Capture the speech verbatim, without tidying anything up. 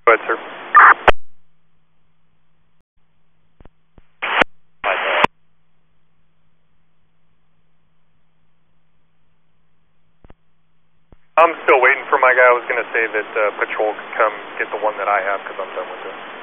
Go ahead, sir. I'm still waiting for my guy. I was going to say that uh, patrol could come get the one that I have because I'm done with it.